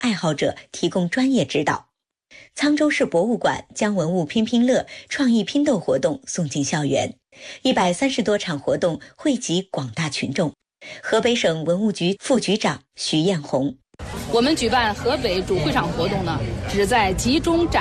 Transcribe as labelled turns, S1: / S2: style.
S1: 爱好者提供专业指导。沧州市博物馆将文物拼拼乐、创意拼豆活动送进校园，130多场活动惠及广大群众。河北省文物局副局长徐艳红：
S2: 我们举办河北主会场活动呢，旨在集中展